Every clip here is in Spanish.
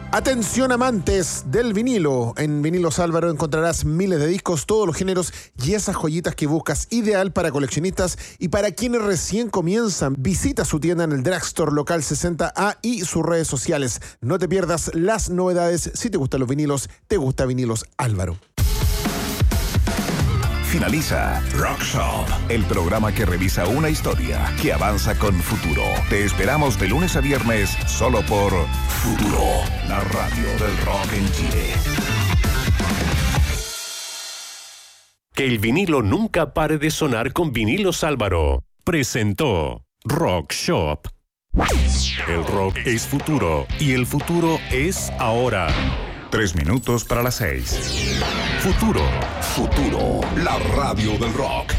Atención amantes del vinilo. En Vinilos Álvaro encontrarás miles de discos, todos los géneros y esas joyitas que buscas, ideal para coleccionistas y para quienes recién comienzan. Visita su tienda en el Drugstore Local 60A y sus redes sociales. No te pierdas las novedades. Si te gustan los vinilos, te gusta Vinilos Álvaro. Finaliza Rock Shop, el programa que revisa una historia que avanza con futuro. Te esperamos de lunes a viernes solo por Futuro, la radio del rock en Chile. Que el vinilo nunca pare de sonar con Vinilos Álvaro. Presentó Rock Shop. El rock es futuro y el futuro es ahora. 3 minutos para las 6. Futuro. Futuro, la radio del rock.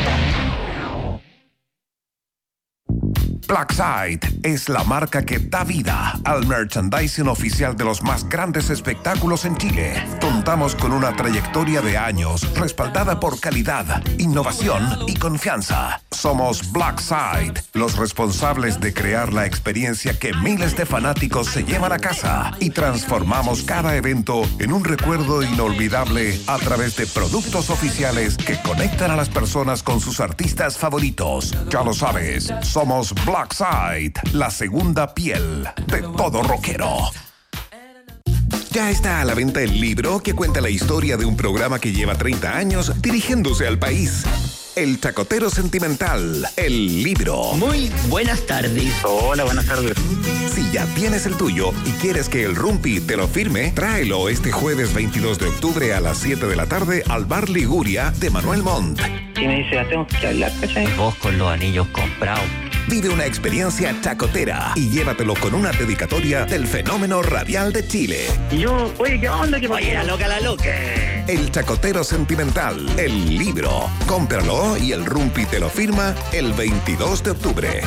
Blackside es la marca que da vida al merchandising oficial de los más grandes espectáculos en Chile. Contamos con una trayectoria de años respaldada por calidad, innovación y confianza. Somos Blackside, los responsables de crear la experiencia que miles de fanáticos se llevan a casa y transformamos cada evento en un recuerdo inolvidable a través de productos oficiales que conectan a las personas con sus artistas favoritos. Ya lo sabes, somos Blackside, la segunda piel de todo rockero. Ya está a la venta el libro que cuenta la historia de un programa que lleva 30 años dirigiéndose al país. El Chacotero Sentimental, el libro. Muy buenas tardes. Hola, buenas tardes. Si ya tienes el tuyo y quieres que el Rumpi te lo firme, tráelo este jueves 22 de octubre a las 7 de la tarde al Bar Liguria de Manuel Montt. Y me dice, tengo que hablar, ¿cachai? Vos con los anillos comprados. Vive una experiencia chacotera y llévatelo con una dedicatoria del fenómeno radial de Chile. Y yo, oye, ¿qué onda? Oye, la loca. El Chacotero Sentimental, el libro. Cómpralo y el Rumpi te lo firma el 22 de octubre.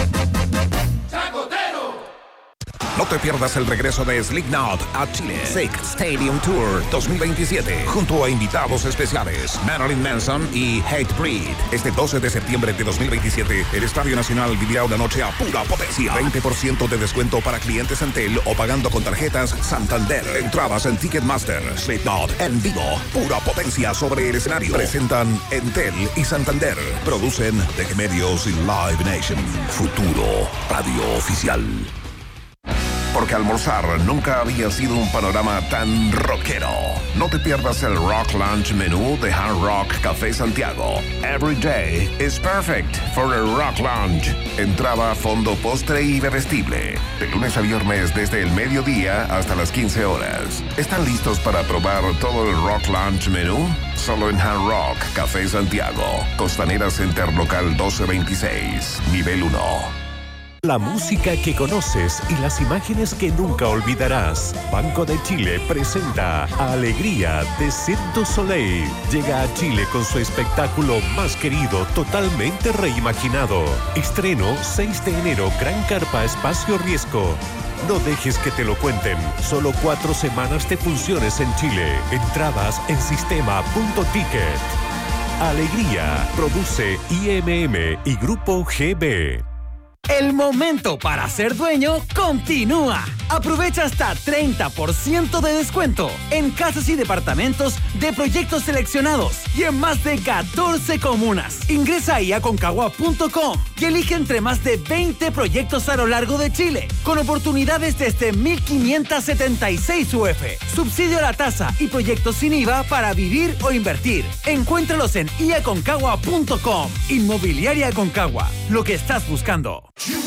No te pierdas el regreso de Slipknot a Chile. Sick Stadium Tour 2027. Junto a invitados especiales Marilyn Manson y Hatebreed. Este 12 de septiembre de 2027, el Estadio Nacional vivirá una noche a pura potencia. 20% de descuento para clientes Entel o pagando con tarjetas Santander. Entradas en Ticketmaster. Slipknot en vivo. Pura potencia sobre el escenario. Presentan Entel y Santander. Producen The Medios y Live Nation. Futuro Radio Oficial. Porque almorzar nunca había sido un panorama tan rockero. No te pierdas el Rock Lunch menú de Hard Rock Café Santiago. Every day is perfect for a Rock Lunch. Entrada, fondo, postre y bebestible. De lunes a viernes desde el mediodía hasta las 15 horas. ¿Están listos para probar todo el Rock Lunch menú? Solo en Hard Rock Café Santiago. Costanera Center Local 1226, nivel 1. La música que conoces y las imágenes que nunca olvidarás. Banco de Chile presenta Alegría de Cirque du Soleil. Llega a Chile con su espectáculo más querido, totalmente reimaginado. Estreno 6 de enero, Gran Carpa Espacio Riesgo. No dejes que te lo cuenten. Solo 4 semanas de funciones en Chile. Entradas en sistema.ticket. Alegría. Produce IMM y Grupo GB. El momento para ser dueño continúa. Aprovecha hasta 30% de descuento en casas y departamentos de proyectos seleccionados y en más de 14 comunas. Ingresa ahí a Aconcagua.com y elige entre más de 20 proyectos a lo largo de Chile, con oportunidades desde 1.576 UF, subsidio a la tasa y proyectos sin IVA para vivir o invertir. Encuéntralos en iaconcagua.com. Inmobiliaria Aconcagua, lo que estás buscando.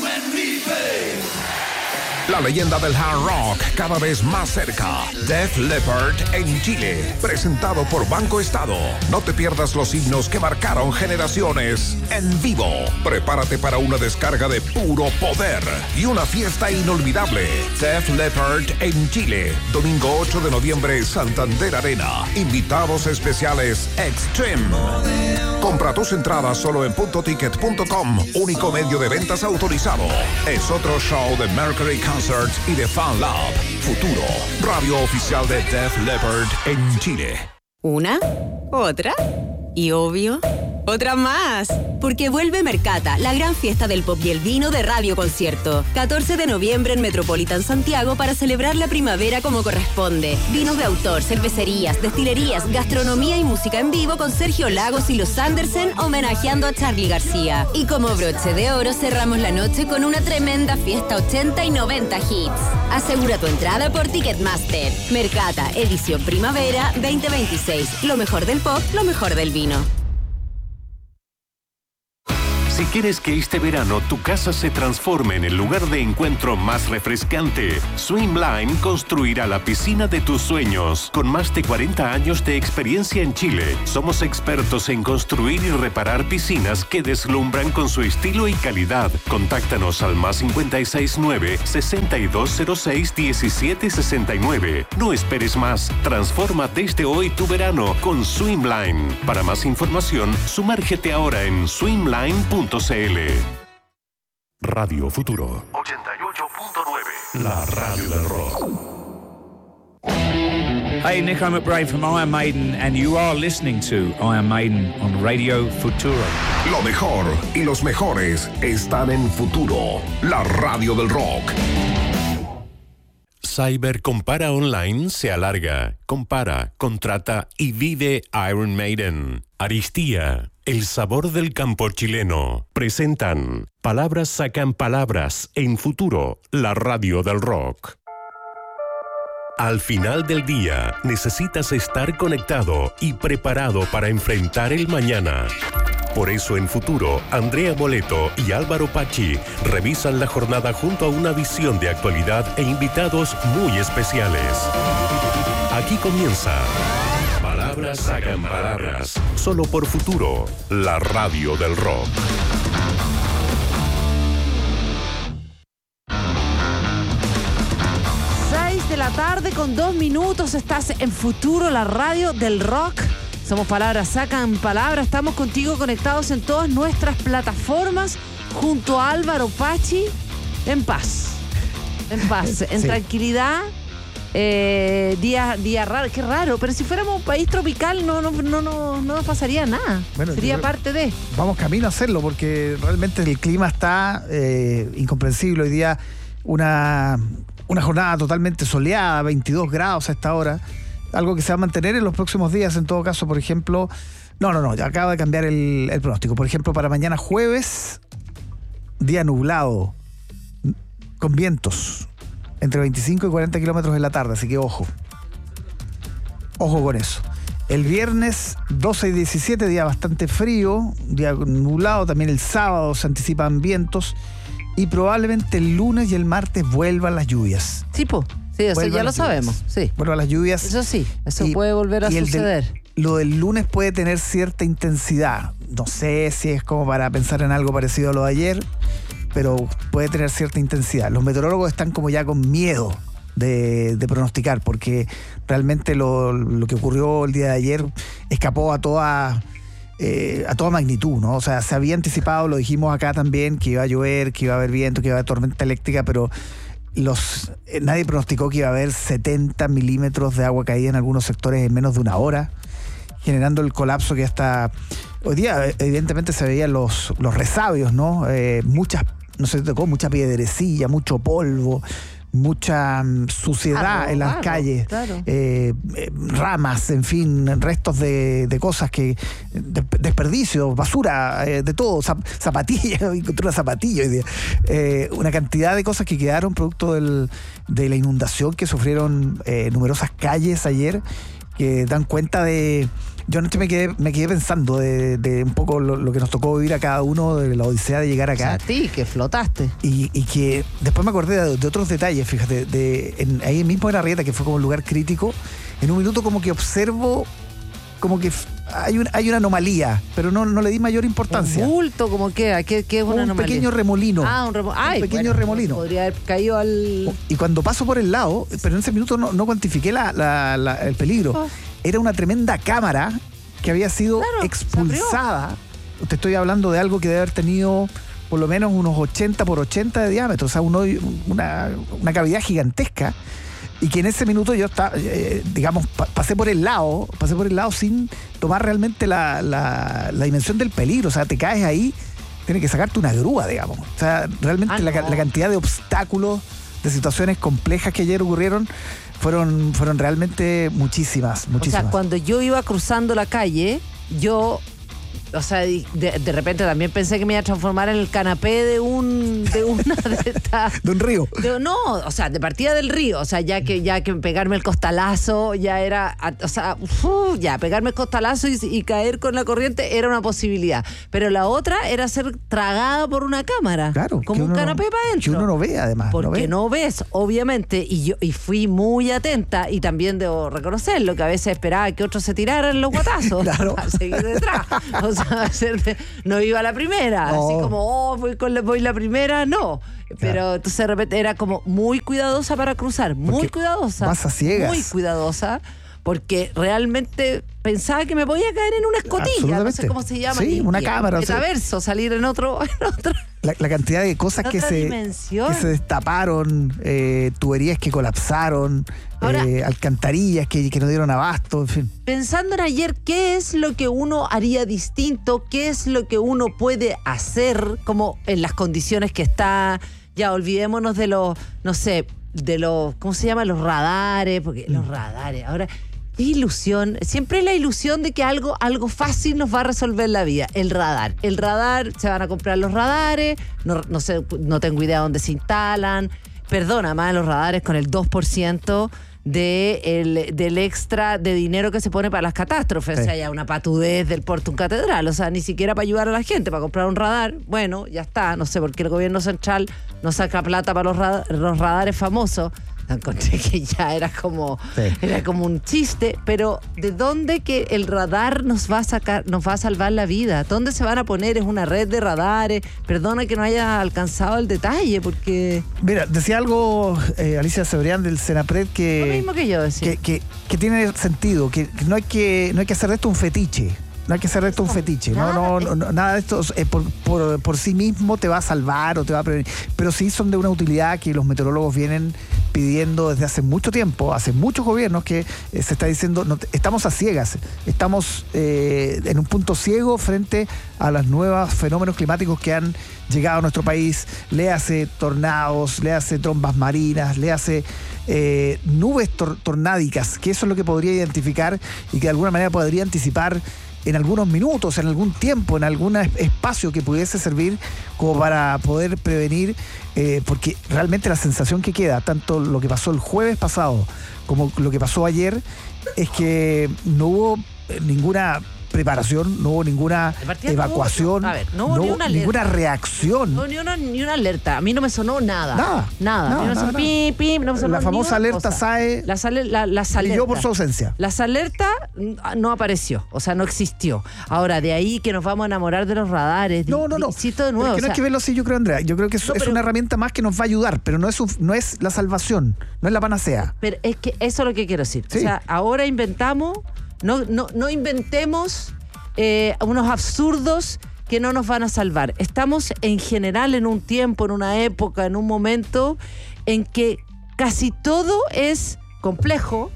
La leyenda del hard rock cada vez más cerca. Def Leppard en Chile, presentado por Banco Estado. No te pierdas los himnos que marcaron generaciones en vivo. Prepárate para una descarga de puro poder y una fiesta inolvidable. Def Leppard en Chile, domingo 8 de noviembre, Santander Arena. Invitados especiales Extreme. Compra tus entradas solo en puntoticket.com, único medio de ventas autorizado. Es otro show de Mercury Concert y de Fan Lab. Futuro, radio oficial de Def Leppard en Chile. Una, otra y obvio, ¡Otra más! Porque vuelve Mercata, la gran fiesta del pop y el vino de Radio Concierto. 14 de noviembre en Metropolitan Santiago para celebrar la primavera como corresponde. Vinos de autor, cervecerías, destilerías, gastronomía y música en vivo con Sergio Lagos y los Andersen homenajeando a Charly García. Y como broche de oro cerramos la noche con una tremenda fiesta 80 y 90 hits. Asegura tu entrada por Ticketmaster. Mercata, edición primavera 2026. Lo mejor del pop, lo mejor del vino. Si quieres que este verano tu casa se transforme en el lugar de encuentro más refrescante, Swimline construirá la piscina de tus sueños. Con más de 40 años de experiencia en Chile, somos expertos en construir y reparar piscinas que deslumbran con su estilo y calidad. Contáctanos al +569 6206 1769. No esperes más. Transforma desde hoy tu verano con Swimline. Para más información, sumérgete ahora en swimline.cl. Radio Futuro 88.9, la radio del rock. Hey, Nico McBride from Iron Maiden, and you are listening to Iron Maiden on Radio Futuro. Lo mejor y los mejores están en Futuro, la radio del rock. Cyber Compara Online se alarga. Compara, contrata y vive Iron Maiden. Aristía, el sabor del campo chileno. Presentan Palabras sacan palabras en Futuro, la radio del rock. Al final del día, necesitas estar conectado y preparado para enfrentar el mañana. Por eso en Futuro, Andrea Boleto y Álvaro Pachi revisan la jornada junto a una visión de actualidad e invitados muy especiales. Aquí comienza Palabras sacan palabras, solo por Futuro, la radio del rock. De la tarde con 2 minutos, estás en Futuro, la radio del rock. Somos Palabras sacan palabras, estamos contigo conectados en todas nuestras plataformas junto a Álvaro Pachi, en paz, en sí. Tranquilidad. Día raro, qué raro, pero si fuéramos un país tropical no nos pasaría nada. Bueno, sería parte de. Vamos camino a hacerlo porque realmente el clima está incomprensible. Hoy día una jornada totalmente soleada, 22 grados a esta hora, algo que se va a mantener en los próximos días. En todo caso, por ejemplo, ya acaba de cambiar el pronóstico. Por ejemplo, para mañana jueves, día nublado, con vientos entre 25 y 40 kilómetros en la tarde, así que ojo con eso. El viernes 12 y 17, día bastante frío, día nublado. También el sábado se anticipan vientos. Y probablemente el lunes y el martes vuelvan las lluvias. Sí, eso ya lo sabemos. Sí. Vuelvan las lluvias. Eso sí, puede volver a suceder. Lo del lunes puede tener cierta intensidad. No sé si es como para pensar en algo parecido a lo de ayer, pero puede tener cierta intensidad. Los meteorólogos están como ya con miedo de pronosticar, porque realmente lo que ocurrió el día de ayer escapó a toda magnitud, ¿no? O sea, se había anticipado, lo dijimos acá también, que iba a llover, que iba a haber viento, que iba a haber tormenta eléctrica, pero nadie pronosticó que iba a haber 70 milímetros de agua caída en algunos sectores en menos de una hora, generando el colapso que hasta hoy día evidentemente se veían los resabios, ¿no? Mucha piedrecilla, mucho polvo, mucha suciedad en las calles, claro. Ramas, en fin, restos de cosas desperdicios, basura, de todo, zapatillas, encontré una zapatilla hoy día, una cantidad de cosas que quedaron producto de la inundación que sufrieron numerosas calles ayer, que dan cuenta de. Yo anoche me quedé pensando de un poco lo que nos tocó vivir a cada uno, de la odisea de llegar acá. A ti, que flotaste. Y que después me acordé de otros detalles, fíjate, ahí mismo en Arrieta, que fue como un lugar crítico. En un minuto como que observo, como que hay una anomalía, pero no le di mayor importancia. Un bulto, como que ¿qué es una anomalía? Un pequeño remolino. Un pequeño remolino. Podría haber caído al. Y cuando paso por el lado, pero en ese minuto no cuantifiqué el peligro. Era una tremenda cámara que había sido expulsada. Te estoy hablando de algo que debe haber tenido por lo menos unos 80 por 80 de diámetro, o sea, una cavidad gigantesca. Y que en ese minuto yo estaba, pasé por el lado sin tomar realmente la dimensión del peligro. O sea, te caes ahí, tienes que sacarte una grúa, digamos. O sea, realmente la cantidad de obstáculos, de situaciones complejas que ayer ocurrieron, fueron realmente muchísimas. O sea, cuando yo iba cruzando la calle, o sea, de repente también pensé que me iba a transformar en el canapé de un río. O sea, de partida del río. O sea, ya que pegarme el costalazo ya era, o sea, pegarme el costalazo y caer con la corriente era una posibilidad. Pero la otra era ser tragada por una cámara. Claro. Como un canapé para adentro. Que uno no ve, además. Porque no ves, obviamente. Y fui muy atenta, y también debo reconocerlo, que a veces esperaba que otros se tiraran los guatazos. Claro. Para seguir detrás. O sea, no iba a la primera, así como, voy la primera, no. Pero entonces de repente era como muy cuidadosa para cruzar, muy cuidadosa. Vas a ciegas. Muy cuidadosa, porque realmente pensaba que me podía caer en una escotilla, no sé cómo se llama. Sí, una cámara. Metaverso, salir en otro. La cantidad de cosas que se destaparon, tuberías que colapsaron, ahora, alcantarillas que no dieron abasto, en fin. Pensando en ayer, ¿qué es lo que uno haría distinto? ¿Qué es lo que uno puede hacer como en las condiciones que está? Ya, olvidémonos de los, no sé, ¿cómo se llama? Los radares, porque los radares, ahora... Ilusión, siempre la ilusión de que algo fácil nos va a resolver la vida. El radar, se van a comprar los radares, no sé, no tengo idea dónde se instalan. Perdona, más los radares con el 2% del extra de dinero que se pone para las catástrofes. Sí. O sea, ya una patudez del Portum Catedral. O sea, ni siquiera para ayudar a la gente, para comprar un radar. Bueno, ya está. No sé por qué el gobierno central no saca plata para los radares famosos. Encontré que ya era como un chiste, pero ¿de dónde que el radar nos va a salvar la vida? ¿Dónde se van a poner? ¿Es una red de radares? Perdona que no haya alcanzado el detalle, porque... Mira, decía algo Alicia Cebrián del Senapred que... Lo mismo que yo decía. Que tiene sentido, que no hay que hacer de esto un fetiche. No hay que hacer de esto un fetiche. Nada de esto por sí mismo te va a salvar o te va a prevenir. Pero sí son de una utilidad que los meteorólogos vienen pidiendo desde hace mucho tiempo, hace muchos gobiernos, que se está diciendo, estamos a ciegas, estamos en un punto ciego frente a los nuevos fenómenos climáticos que han llegado a nuestro país. Léase tornados, léase trombas marinas, léase nubes tornádicas, que eso es lo que podría identificar y que de alguna manera podría anticipar en algunos minutos, en algún tiempo, en algún espacio que pudiese servir como para poder prevenir, porque realmente la sensación que queda, tanto lo que pasó el jueves pasado como lo que pasó ayer, es que no hubo ninguna preparación, no hubo ninguna evacuación, no hubo ninguna reacción. No hubo ni una alerta. A mí no me sonó nada. Nada. No me sonó la famosa alerta SAE. Las alertas. Brilló por su ausencia. Las alertas no apareció, o sea, no existió. Ahora, de ahí que nos vamos a enamorar de los radares. No. Cito de nuevo. Pero que no hay que verlo así, yo creo, Andrea. Yo creo que es una herramienta más que nos va a ayudar, pero no es la salvación, no es la panacea. Pero es que eso es lo que quiero decir. Sí. O sea, ahora inventamos... No inventemos unos absurdos que no nos van a salvar. Estamos en general en un tiempo, en una época, en un momento en que casi todo es complejo,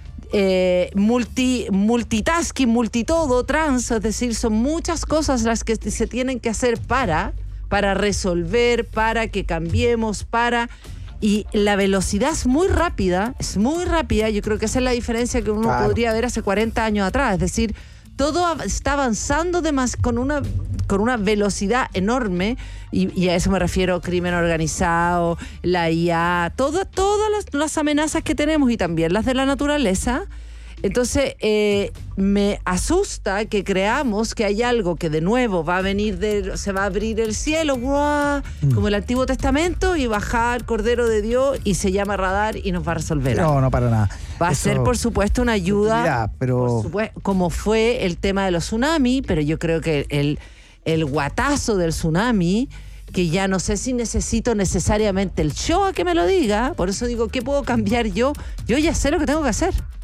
multitasking, multitodo, trans, es decir, son muchas cosas las que se tienen que hacer para resolver, para que cambiemos, y la velocidad es muy rápida, yo creo que esa es la diferencia que uno podría ver hace 40 años atrás, es decir, todo está avanzando con una velocidad enorme, y a eso me refiero: crimen organizado, la IA, todas las amenazas que tenemos y también las de la naturaleza. Entonces, me asusta que creamos que hay algo que de nuevo va a venir, se va a abrir el cielo, ¡guau!, como el Antiguo Testamento, y bajar Cordero de Dios y se llama radar y nos va a resolver. No, para nada. Va a ser, por supuesto, una ayuda, pero... como fue el tema de los tsunamis, pero yo creo que el guatazo del tsunami, que ya no sé si necesito necesariamente el show a que me lo diga, por eso digo, ¿qué puedo cambiar yo? Yo ya sé lo que tengo que hacer.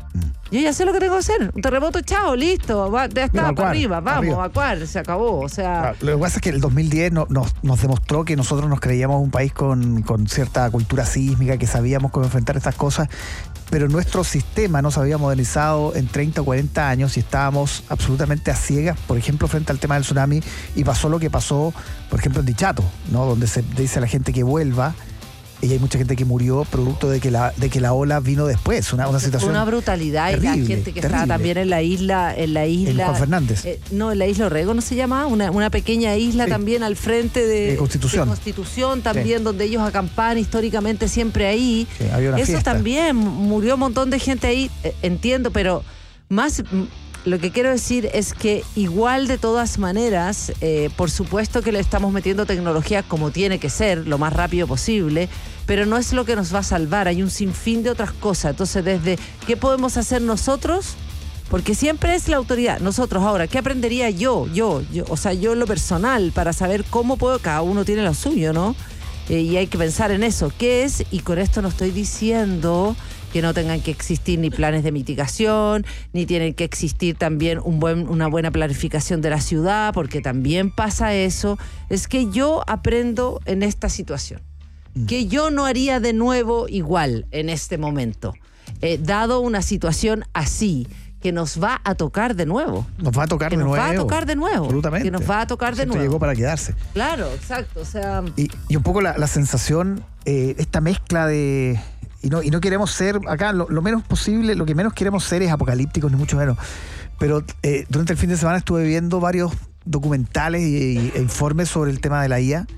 Yo ya sé lo que tengo que hacer. Un terremoto, chao, listo. Ya está, para arriba. Vamos, arriba. evacuar, se acabó. O sea. Lo que pasa es que el 2010 nos demostró que nosotros nos creíamos un país con cierta cultura sísmica, que sabíamos cómo enfrentar estas cosas, pero nuestro sistema no se había modernizado en 30 o 40 años y estábamos absolutamente a ciegas, por ejemplo, frente al tema del tsunami, y pasó lo que pasó, por ejemplo, en Dichato, ¿no? Donde se dice a la gente que vuelva, y hay mucha gente que murió producto de que la ola vino después, una situación una brutalidad, terrible, y la gente que estaba también en la isla en Juan Fernández. No, en la isla Orrego, ¿no se llama? Una pequeña isla también al frente de Constitución también, donde ellos acampaban históricamente siempre ahí. Sí, había una Eso fiesta. también, murió un montón de gente ahí, entiendo, pero más... Lo que quiero decir es que igual de todas maneras, por supuesto que le estamos metiendo tecnología como tiene que ser, lo más rápido posible, pero no es lo que nos va a salvar, hay un sinfín de otras cosas. Entonces, desde qué podemos hacer nosotros, porque siempre es la autoridad, nosotros ahora, ¿qué aprendería yo, o sea, yo en lo personal, para saber cómo puedo, cada uno tiene lo suyo, ¿no? Y hay que pensar en eso, ¿qué es? Y con esto no estoy diciendo que no tengan que existir ni planes de mitigación, ni tienen que existir también una buena planificación de la ciudad, porque también pasa eso. Es que yo aprendo en esta situación, que yo no haría de nuevo igual en este momento, dado una situación así, que nos va a tocar de nuevo. Nos va a tocar de nuevo. Nos va a tocar de nuevo. Absolutamente. Que nos va a tocar de Esto nuevo. llegó para quedarse. Claro, exacto. O sea... Y un poco la sensación, esta mezcla de... Y no queremos ser, acá lo menos posible, lo que menos queremos ser es apocalípticos, ni mucho menos. Pero durante el fin de semana estuve viendo varios documentales e informes sobre el tema de la IA.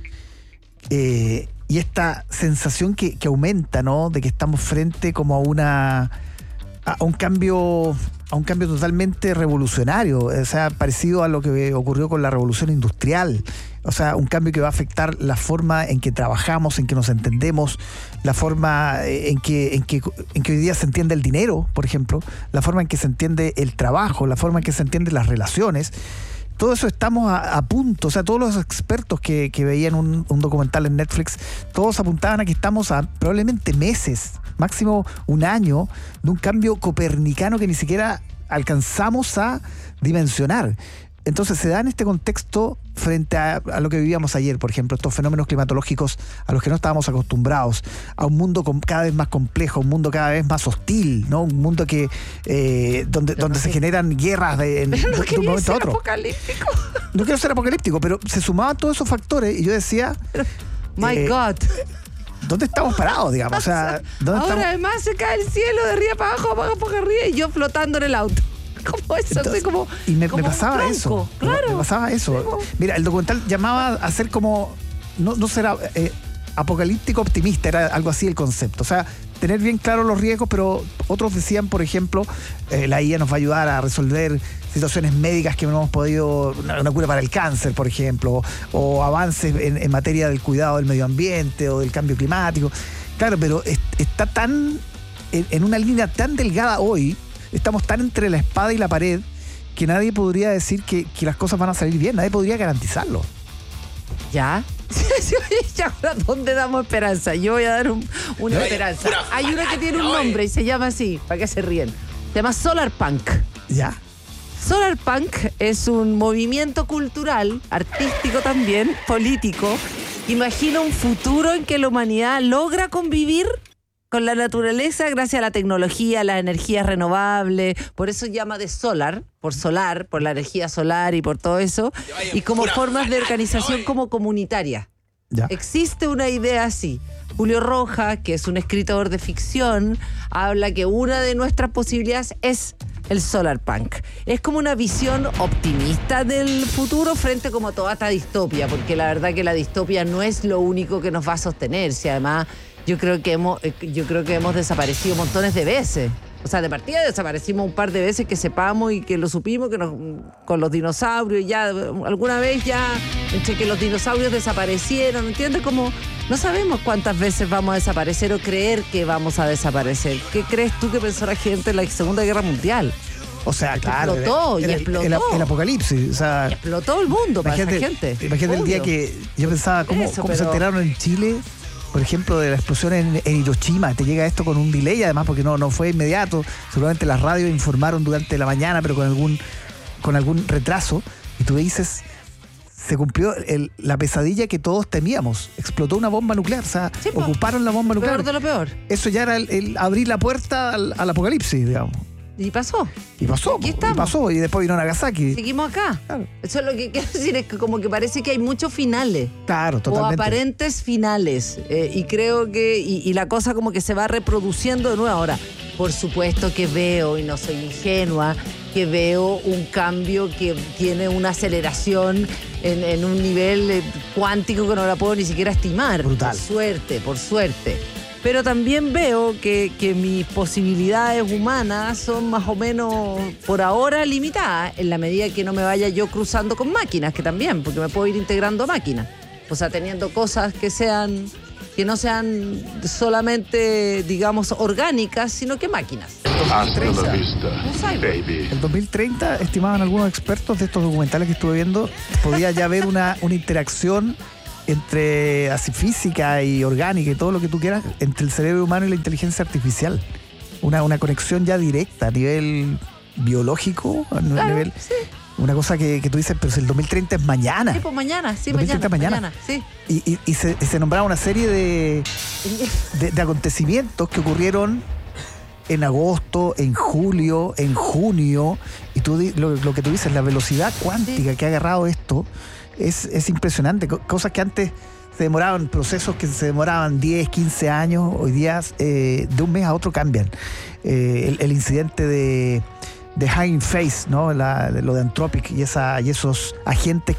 Y esta sensación que aumenta, ¿no? De que estamos frente como a un cambio totalmente revolucionario, o sea, parecido a lo que ocurrió con la revolución industrial. O sea, un cambio que va a afectar la forma en que trabajamos, en que nos entendemos, la forma en que hoy día se entiende el dinero, por ejemplo, la forma en que se entiende el trabajo, la forma en que se entienden las relaciones. Todo eso estamos a punto. O sea, todos los expertos que veían un documental en Netflix, todos apuntaban a que estamos a probablemente meses, máximo un año, de un cambio copernicano que ni siquiera alcanzamos a dimensionar. Entonces se da en este contexto frente a lo que vivíamos ayer, por ejemplo, estos fenómenos climatológicos a los que no estábamos acostumbrados, a un mundo cada vez más complejo, un mundo cada vez más hostil, ¿no? Un mundo que donde se generan guerras de un momento a otro. Apocalíptico. No quiero ser apocalíptico, pero se sumaban todos esos factores y yo decía... My God. ¿Dónde estamos parados, digamos? O sea, ¿dónde ahora estamos? Además se cae el cielo de arriba para abajo, para arriba, y yo flotando en el auto. Como eso, Entonces, así como. Y me como pasaba un tronco. eso. Claro. Me pasaba eso. Mira, el documental llamaba a ser como. No será apocalíptico optimista, era algo así el concepto. O sea, tener bien claros los riesgos, pero otros decían, por ejemplo, la IA nos va a ayudar a resolver situaciones médicas que no hemos podido, una cura para el cáncer, por ejemplo, o avances en materia del cuidado del medio ambiente o del cambio climático. Claro, pero está tan en una línea tan delgada hoy, estamos tan entre la espada y la pared, que nadie podría decir que las cosas van a salir bien, nadie podría garantizarlo. ¿Ya? Ya, ¿dónde damos esperanza? Yo voy a dar una esperanza. Hay una que tiene un nombre y se llama así, para que se ríen. Se llama Solar Punk. ¿Ya? Solar Punk es un movimiento cultural, artístico también, político. Imagina un futuro en que la humanidad logra convivir con la naturaleza gracias a la tecnología, las energías renovables. Por eso llama de solar, por la energía solar y por todo eso. Y como formas de organización como comunitaria. Ya. Existe una idea así. Julio Rojas, que es un escritor de ficción, habla que una de nuestras posibilidades es el Solar Punk. Es como una visión optimista del futuro frente como a toda esta distopia, porque la verdad que la distopia no es lo único que nos va a sostener. Si además yo creo que hemos desaparecido montones de veces. O sea, de partida desaparecimos un par de veces que sepamos y que lo supimos, con los dinosaurios, ya alguna vez ya, entre que los dinosaurios desaparecieron, ¿entiendes? Como no sabemos cuántas veces vamos a desaparecer o creer que vamos a desaparecer. ¿Qué crees tú que pensó la gente en la Segunda Guerra Mundial? O sea, claro. Explotó. El apocalipsis. O sea, explotó el mundo para esa gente. Imagínate el día que yo pensaba, ¿cómo se enteraron en Chile por ejemplo, de la explosión en Hiroshima. Te llega esto con un delay, además, porque no fue inmediato. Seguramente las radios informaron durante la mañana, pero con algún retraso. Y tú dices, se cumplió la pesadilla que todos temíamos. Explotó una bomba nuclear, o sea, Sí, po. ocuparon la bomba nuclear. Peor de lo peor. Eso ya era el abrir la puerta al apocalipsis, digamos. Y pasó. Y pasó, Aquí estamos. y pasó, y después vino Nagasaki. Seguimos acá. Claro. Eso es lo que quiero decir, es que como que parece que hay muchos finales. Claro, O totalmente. aparentes finales. Y creo que. Y la cosa como que se va reproduciendo de nuevo. Ahora, por supuesto que veo, y no soy ingenua, que veo un cambio que tiene una aceleración en un nivel cuántico que no la puedo ni siquiera estimar. Brutal. Por suerte. Pero también veo que mis posibilidades humanas son más o menos por ahora limitadas, en la medida que no me vaya yo cruzando con máquinas, que también, porque me puedo ir integrando a máquinas. O sea, teniendo cosas que no sean solamente, digamos, orgánicas, sino que máquinas. Un cyborg. El 2030, estimaban algunos expertos de estos documentales que estuve viendo, podía ya haber una interacción entre así física y orgánica y todo lo que tú quieras, entre el cerebro humano y la inteligencia artificial. Una conexión ya directa a nivel biológico, a nivel... Sí. Una cosa que tú dices, pero si el 2030 es mañana. Sí, pues mañana, sí, 2030 mañana. Sí. Y se nombraba una serie de acontecimientos que ocurrieron en agosto, en julio, en junio. Y tú lo que tú dices, la velocidad cuántica que ha agarrado esto es impresionante. Cosas que antes se demoraban, procesos que se demoraban 10, 15 años, hoy día de un mes a otro cambian. El incidente de Hugging Face, ¿no? Lo de Anthropic y esos agentes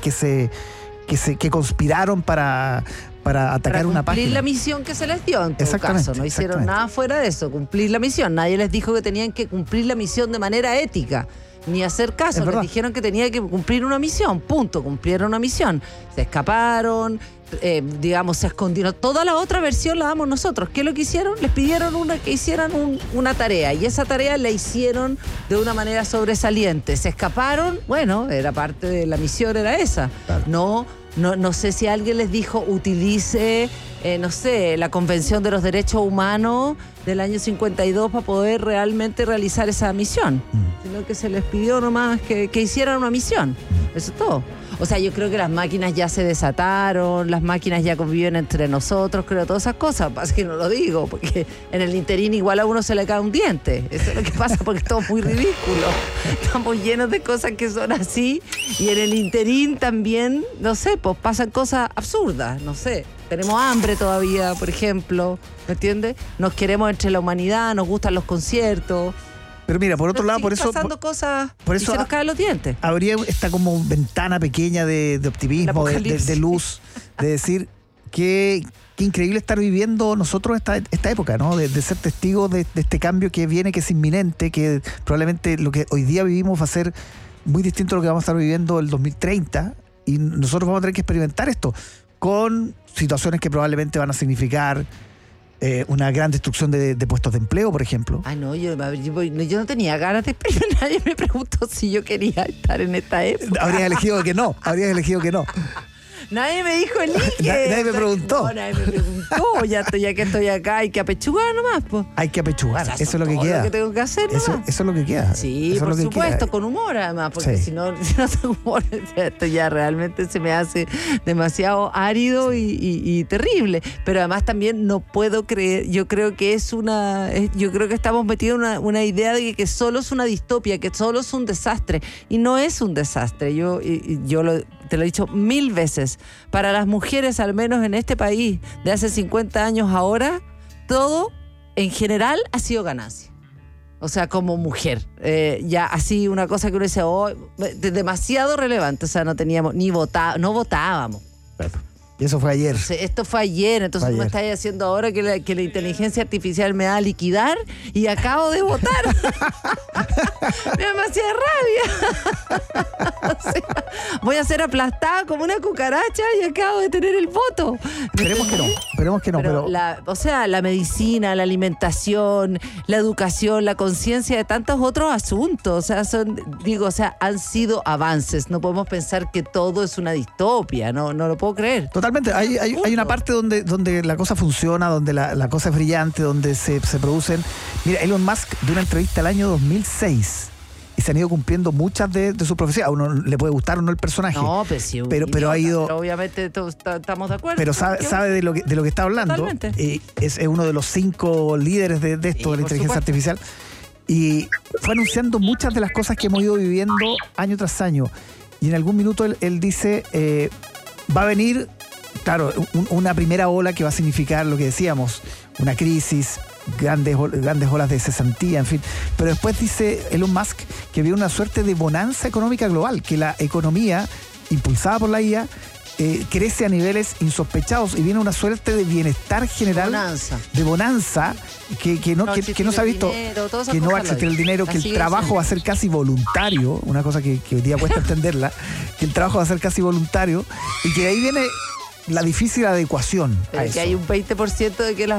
que conspiraron para atacar una página. Cumplir la misión que se les dio, en todo caso. No hicieron nada fuera de eso, cumplir la misión. Nadie les dijo que tenían que cumplir la misión de manera ética, ni hacer caso. Les dijeron que tenían que cumplir una misión, punto. Cumplieron una misión. Se escaparon, digamos, se escondieron. Toda la otra versión la damos nosotros. ¿Qué es lo que hicieron? Les pidieron que hicieran una tarea, y esa tarea la hicieron de una manera sobresaliente. Se escaparon, bueno, era parte de la misión, era esa. Claro. No sé si alguien les dijo, utilice, no sé, la Convención de los Derechos Humanos del año 52 para poder realmente realizar esa misión. Sino que se les pidió nomás que hicieran una misión. Eso es todo. O sea, yo creo que las máquinas ya se desataron, las máquinas ya conviven entre nosotros, creo, todas esas cosas. Pasa que no lo digo, porque en el interín igual a uno se le cae un diente. Eso es lo que pasa, porque es todo muy ridículo. Estamos llenos de cosas que son así, y en el interín también, no sé, pues pasan cosas absurdas, no sé. Tenemos hambre todavía, por ejemplo, ¿me entiendes? Nos queremos entre la humanidad, nos gustan los conciertos. Pero mira, por otro lado, por eso se nos caen los dientes. Habría esta como ventana pequeña de optimismo, de luz, de decir qué increíble estar viviendo nosotros esta época, ¿no? De ser testigos de este cambio que viene, que es inminente, que probablemente lo que hoy día vivimos va a ser muy distinto a lo que vamos a estar viviendo el 2030, y nosotros vamos a tener que experimentar esto con situaciones que probablemente van a significar una gran destrucción de puestos de empleo, por ejemplo. Ay, no, yo no tenía ganas de experimentar. Nadie me preguntó si yo quería estar en esta época. Habrías elegido que no. Nadie me dijo el Nadie me preguntó. No, nadie me preguntó. Ya que estoy acá, hay que apechugar nomás, pues. Hay que apechugar, o sea, eso es lo que queda. Lo que tengo que hacer nomás. Eso es lo que queda. Sí, por supuesto, con humor además, porque si no tengo humor, esto ya realmente se me hace demasiado árido y terrible. Pero además también no puedo creer, yo creo que yo creo que estamos metidos en una idea de que solo es una distopia, que solo es un desastre. Y no es un desastre. Te lo he dicho 1000 veces. Para las mujeres, al menos en este país, de hace 50 años ahora, todo en general ha sido ganancia. O sea, como mujer. Ya así una cosa que uno dice, demasiado relevante. O sea, no teníamos no votábamos. Y eso fue ayer. Esto fue ayer, entonces tú me estás haciendo ahora que la inteligencia artificial me va a liquidar y acabo de votar. Me da demasiada rabia. O sea, voy a ser aplastada como una cucaracha y acabo de tener el voto. Esperemos que no. Pero la medicina, la alimentación, la educación, la conciencia de tantos otros asuntos. O sea, han sido avances. No podemos pensar que todo es una distopia. No lo puedo creer. Totalmente. Totalmente. Hay una parte donde la cosa funciona, donde la cosa es brillante, donde se producen. Mira, Elon Musk de una entrevista al año 2006 y se han ido cumpliendo muchas de sus profecías. A uno le puede gustar o no el personaje. No, pues sí, pero ha ido. Pero obviamente estamos de acuerdo. Pero sabe de lo que está hablando. Totalmente. Es uno de los 5 líderes de esto, de la inteligencia artificial. Y fue anunciando muchas de las cosas que hemos ido viviendo año tras año. Y en algún minuto él dice, va a venir, claro, una primera ola que va a significar lo que decíamos, una crisis, grandes olas de cesantía, en fin. Pero después dice Elon Musk que viene una suerte de bonanza económica global, que la economía, impulsada por la IA, crece a niveles insospechados y viene una suerte de bienestar general, de bonanza que no se ha visto, que no va a existir el dinero, que el trabajo va a ser casi voluntario, una cosa que hoy día cuesta entenderla, que el trabajo va a ser casi voluntario y que de ahí viene la difícil adecuación a eso. Que hay un 20% de que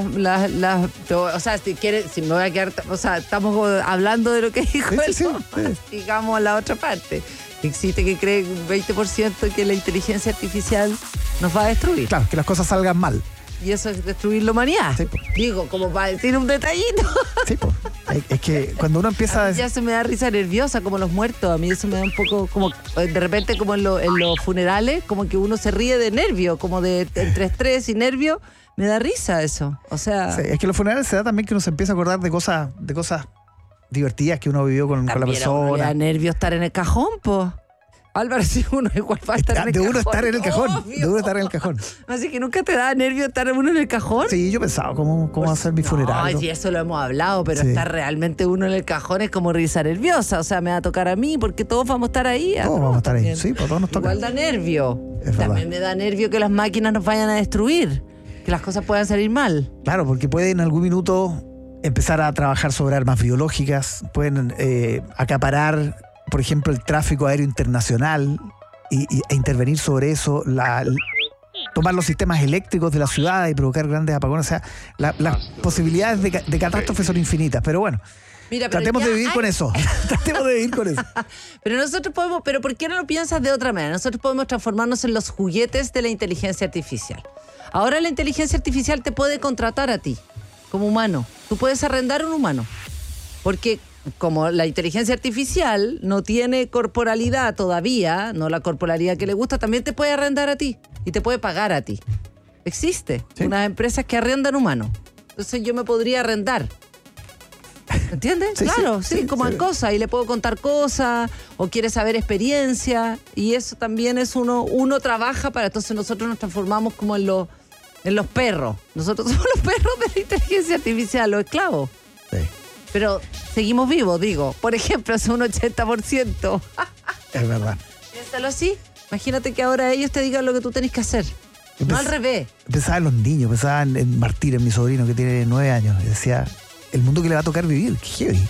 o sea, si me voy a quedar, o sea, estamos hablando de lo que dijo digamos la otra parte. Existe que cree un 20% que la inteligencia artificial nos va a destruir. Claro, que las cosas salgan mal. Y eso es destruir la humanidad. Sí, digo, como para decir un detallito. Sí, es que cuando uno empieza a... Ya se me da risa nerviosa, como los muertos. A mí eso me da un poco, como de repente como en los funerales, como que uno se ríe de nervio, como de entre estrés y nervio. Me da risa eso. O sea... Sí, es que en los funerales se da también que uno se empieza a acordar de cosas divertidas que uno vivió con la persona. Me da nervio estar en el cajón, po. Álvaro, si uno igual va a estar en el cajón. De uno estar en el cajón. De uno estar en el cajón. Así que nunca te da nervio estar uno en el cajón. Sí, yo pensaba cómo hacer mi funeral. Ay, sí, eso lo hemos hablado, pero estar realmente uno en el cajón es como risa nerviosa. O sea, me va a tocar a mí porque todos vamos a estar ahí. Todos vamos a estar ahí. Sí, pues todos nos toca. Igual da nervio. También me da nervio que las máquinas nos vayan a destruir. Que las cosas puedan salir mal. Claro, porque pueden en algún minuto empezar a trabajar sobre armas biológicas, pueden acaparar, por ejemplo, el tráfico aéreo internacional e intervenir sobre eso, tomar los sistemas eléctricos de la ciudad y provocar grandes apagones. O sea, las posibilidades de catástrofe son infinitas, pero bueno. Mira, tratemos de vivir con eso. Tratemos de vivir con eso. Pero nosotros podemos, pero ¿por qué no lo piensas de otra manera? Nosotros podemos transformarnos en los juguetes de la inteligencia artificial. Ahora la inteligencia artificial te puede contratar a ti como humano. Tú puedes arrendar un humano. Porque como la inteligencia artificial no tiene corporalidad todavía, no la corporalidad que le gusta, también te puede arrendar a ti y te puede pagar a ti. Existe unas empresas que arrendan humanos. Entonces yo me podría arrendar. ¿Entiendes? Sí, claro, sí, como en cosas. Y le puedo contar cosas o quiere saber experiencia. Y eso también es uno trabaja para... Entonces nosotros nos transformamos como en los perros. Nosotros somos los perros de la inteligencia artificial, los esclavos. Sí. Pero seguimos vivos, digo. Por ejemplo, es un 80%. Es verdad. Piénsalo así. Imagínate que ahora ellos te digan lo que tú tenés que hacer. No al revés. Pensaba en los niños, pensaba en Martín, en mi sobrino que tiene 9 años. Y decía, el mundo que le va a tocar vivir, qué heavy.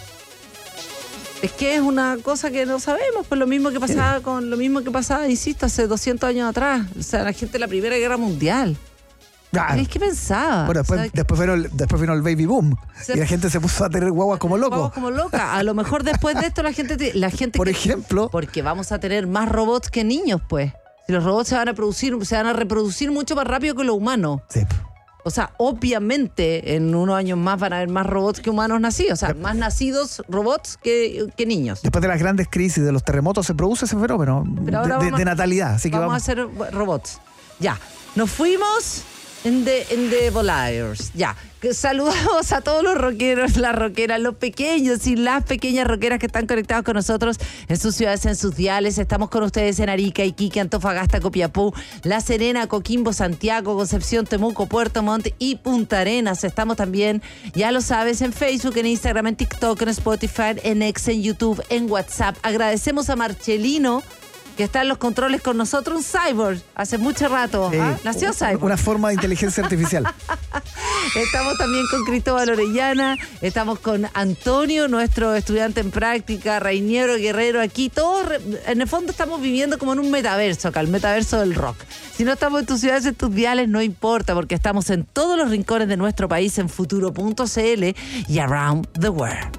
Es que es una cosa que no sabemos, pues lo mismo que pasaba, insisto, hace 200 años atrás. O sea, la gente de la Primera Guerra Mundial. Claro. Es que pensaba. Bueno, después vino el baby boom y la gente se puso a tener guaguas como locos. Guaguas como locas. A lo mejor después de esto la gente por ejemplo, porque vamos a tener más robots que niños, pues. Si los robots se van a reproducir mucho más rápido que los humanos. Sí. O sea, obviamente en unos años más van a haber más robots que humanos nacidos. O sea, más nacidos robots que niños. Después de las grandes crisis de los terremotos se produce ese fenómeno de natalidad. Así que vamos a hacer robots. Ya, nos fuimos en the Volayers. Ya, saludamos a todos los rockeros, las rockeras, los pequeños y las pequeñas rockeras que están conectados con nosotros en sus ciudades, en sus diales. Estamos con ustedes en Arica, Iquique, Antofagasta, Copiapó, La Serena, Coquimbo, Santiago, Concepción, Temuco, Puerto Montt y Punta Arenas. Estamos también, ya lo sabes, en Facebook, en Instagram, en TikTok, en Spotify, en X, en YouTube, en WhatsApp. Agradecemos a Marcelino, que está en los controles con nosotros, un cyborg, hace mucho rato. Nació cyborg. Una forma de inteligencia artificial. Estamos también con Cristóbal Orellana, estamos con Antonio, nuestro estudiante en práctica, Reiniero Guerrero, aquí todos, en el fondo estamos viviendo como en un metaverso acá, el metaverso del rock. Si no estamos en tus ciudades, en tus diales, no importa, porque estamos en todos los rincones de nuestro país, en futuro.cl y around the world.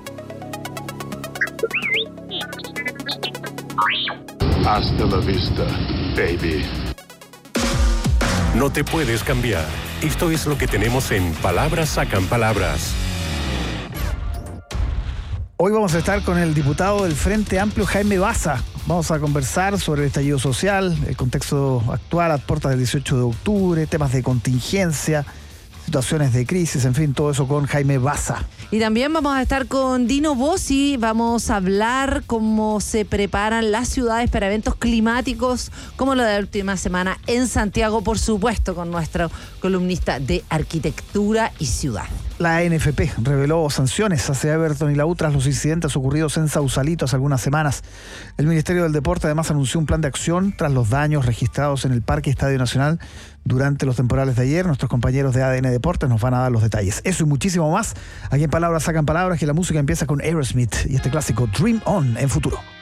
Hasta la vista, baby. No te puedes cambiar. Esto es lo que tenemos en Palabras Sacan Palabras. Hoy vamos a estar con el diputado del Frente Amplio, Jaime Baza. Vamos a conversar sobre el estallido social, el contexto actual a puertas del 18 de octubre, temas de contingencia, situaciones de crisis, en fin, todo eso con Jaime Baza. Y también vamos a estar con Dino Bossi, vamos a hablar cómo se preparan las ciudades para eventos climáticos, como lo de la última semana en Santiago, por supuesto, con nuestro columnista de Arquitectura y Ciudad. La ANFP reveló sanciones hacia Everton y la U tras los incidentes ocurridos en Sausalito hace algunas semanas. El Ministerio del Deporte además anunció un plan de acción tras los daños registrados en el Parque Estadio Nacional durante los temporales de ayer. Nuestros compañeros de ADN Deportes nos van a dar los detalles. Eso y muchísimo más aquí en Palabras Sacan Palabras, que la música empieza con Aerosmith y este clásico Dream On en Futuro.